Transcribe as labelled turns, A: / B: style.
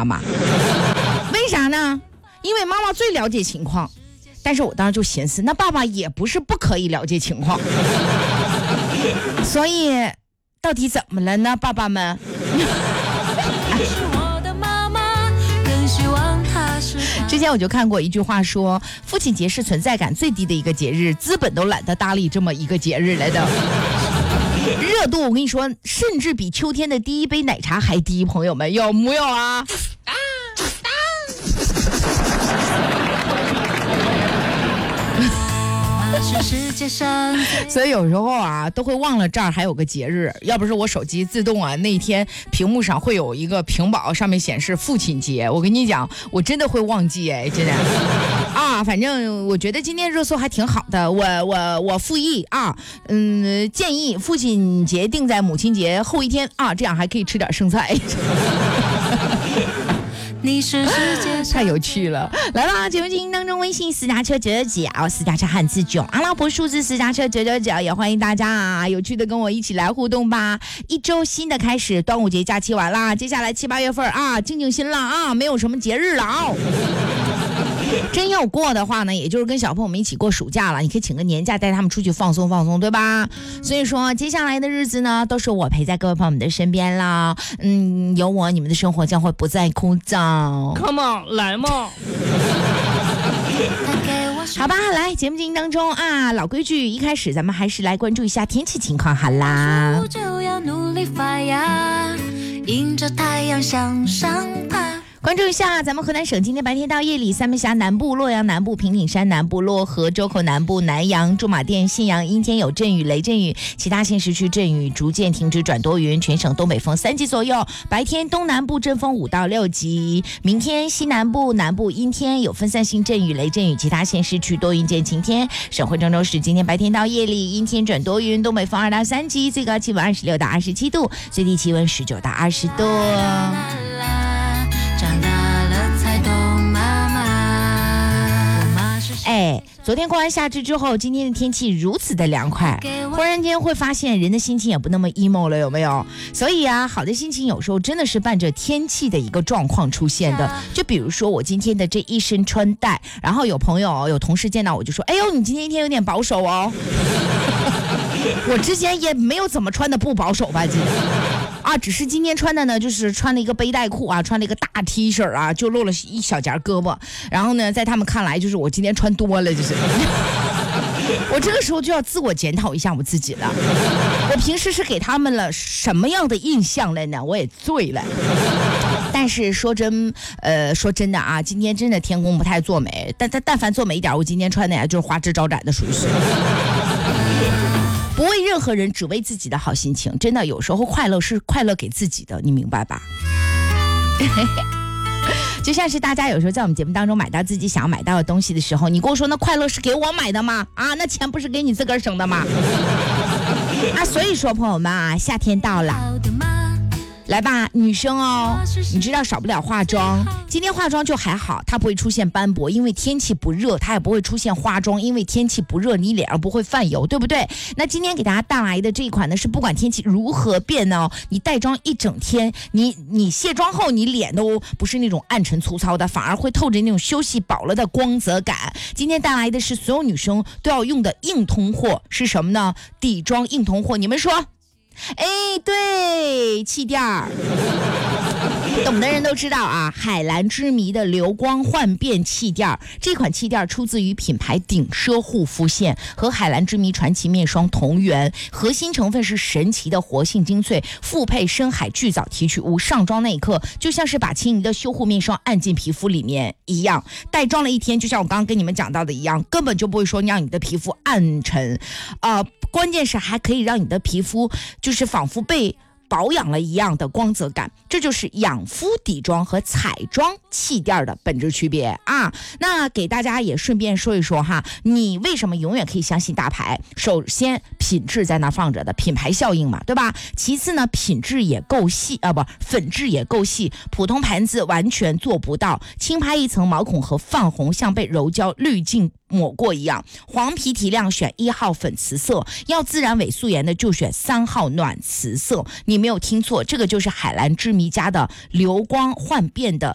A: 妈。为啥呢？因为妈妈最了解情况。但是我当时就寻思，那爸爸也不是不可以了解情况。所以到底怎么了呢，爸爸们？之前我就看过一句话说，父亲节是存在感最低的一个节日，资本都懒得搭理这么一个节日来的。热度我跟你说，甚至比秋天的第一杯奶茶还低，朋友们有木有啊？所以有时候啊都会忘了这儿还有个节日，要不是我手机自动啊那一天屏幕上会有一个屏保上面显示父亲节，我跟你讲我真的会忘记哎，真的啊。反正我觉得今天热搜还挺好的，我复议啊，建议父亲节定在母亲节后一天啊，这样还可以吃点剩菜。你是世界太有趣了。来吧，节目进行当中，微信私家车999，私家车汉字9，阿拉伯数字私家车999，也欢迎大家啊有趣的跟我一起来互动吧。一周新的开始，端午节假期完啦，接下来7、8月份啊，静静心了啊，没有什么节日了啊。真要过的话呢，也就是跟小朋友们一起过暑假了，你可以请个年假带他们出去放松放松，对吧？所以说接下来的日子呢，都是我陪在各位朋友们的身边啦。有我，你们的生活将会不再枯燥。Come on， 来嘛！好吧，来节目进行当中啊，老规矩，一开始咱们还是来关注一下天气情况好啦。就要努力发芽，迎着太阳向上爬。关注一下咱们河南省今天白天到夜里，三门峡南部、洛阳南部、平顶山南部、漯河、周口南部、南阳、驻马店、信阳阴天有阵雨、雷阵雨，其他县市区阵雨逐渐停止转多云，全省东北风3级左右，白天东南部阵风5到6级。明天西南部、南部阴天有分散性阵雨、雷阵雨，其他县市区多云见晴天。省会郑州市今天白天到夜里阴天转多云，东北风2到3级，最高气温26到27度，最低气温19到20度。长大了才懂妈妈。哎，昨天过完夏至之后，今天的天气如此的凉快，忽然间会发现人的心情也不那么 emo 了，有没有？所以啊，好的心情有时候真的是伴着天气的一个状况出现的。就比如说我今天的这一身穿戴，然后有朋友有同事见到我就说，哎呦，你今天一天有点保守哦。我之前也没有怎么穿的不保守吧，记得啊，只是今天穿的呢，就是穿了一个背带裤啊，穿了一个大 T 恤啊，就露了一小截胳膊。然后呢，在他们看来，就是我今天穿多了，就是我这个时候就要自我检讨一下我自己了。我平时是给他们了什么样的印象了呢？我也醉了。但是说真的啊，今天真的天公不太作美，但凡作美一点，我今天穿的呀就是花枝招展的，属于是。不为任何人，只为自己的好心情。真的，有时候快乐是快乐给自己的，你明白吧？就像是大家有时候在我们节目当中买到自己想要买到的东西的时候，你跟我说那快乐是给我买的吗？啊，那钱不是给你自个儿省的吗？啊，所以说朋友们啊，夏天到了。来吧，女生哦，你知道少不了化妆。今天化妆就还好，它不会出现斑驳，因为天气不热；它也不会出现花妆，因为天气不热，你脸上不会泛油，对不对？那今天给大家带来的这一款呢，是不管天气如何变呢，你带妆一整天，你卸妆后，你脸都不是那种暗沉粗糙的，反而会透着那种休息饱了的光泽感。今天带来的是所有女生都要用的硬通货，是什么呢？底妆硬通货，你们说？哎，对，气垫儿。懂的人都知道啊，海蓝之谜的流光焕变气垫，这款气垫出自于品牌顶奢护肤线，和海蓝之谜传奇面霜同源，核心成分是神奇的活性精粹，复配深海巨藻提取物，上妆那一刻就像是把轻盈的修护面霜按进皮肤里面一样，带妆了一天，就像我刚刚跟你们讲到的一样，根本就不会说让你的皮肤暗沉，关键是还可以让你的皮肤就是仿佛被保养了一样的光泽感，这就是养肤底妆和彩妆气垫的本质区别啊。那给大家也顺便说一说哈，你为什么永远可以相信大牌？首先品质在那放着的，品牌效应嘛，对吧？其次呢，品质也够细粉质也够细，普通盘子完全做不到。轻拍一层毛孔和泛红，像被柔焦滤镜抹过一样。黄皮提亮选1号粉瓷色，要自然伪素颜的就选3号暖瓷色。你没有听错，这个就是海蓝之谜家的流光焕变的